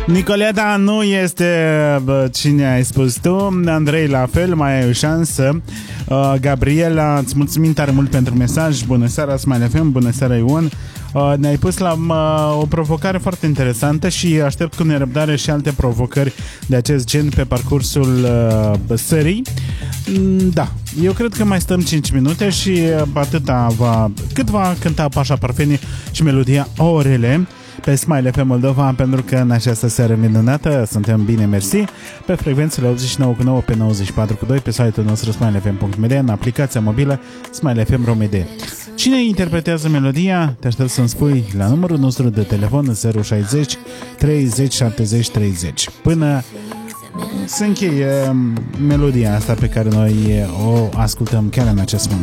Nicoleta nu este cine ai spus tu. Andrei la fel, mai ai o șansă. Gabriela, îți mulțumim tare mult pentru mesaj. Bună seara, Smile FM. Bună seara, Ion. Ne-ai pus la o provocare foarte interesantă și aștept cu nerăbdare și alte provocări de acest gen pe parcursul serii. Da, eu cred că mai stăm 5 minute și atâta cât va cânta Pașa Parfeni și melodia Orele pe Smile FM Moldova, pentru că în această seară minunată suntem bine, mersi, pe frecvențele 89,9 pe 94,2 pe site-ul nostru smilefm.md, în aplicația mobilă Smile FM Romede. Cine interpretează melodia? Te aștept să-mi spui la numărul nostru de telefon 060 30 70 30. Până se încheie melodia asta pe care noi o ascultăm chiar în acest moment.